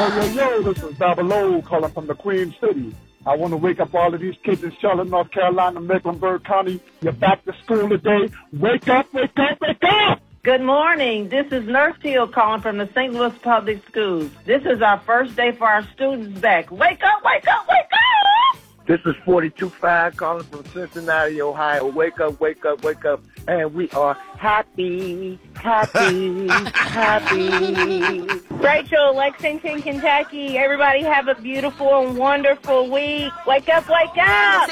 Yo, this is Double O calling from the Queen City. I want to wake up all of these kids in Charlotte, North Carolina, Mecklenburg County. You're back to school today. Wake up, wake up, wake up! Good morning. This is Nurse Teal calling from the St. Louis Public Schools. This is our first day for our students back. Wake up, wake up, wake up! This is 42.5 calling from Cincinnati, Ohio. Wake up, wake up, wake up. And we are happy, happy, happy. Rachel, Lexington, Kentucky. Everybody have a beautiful and wonderful week. Wake up, wake up.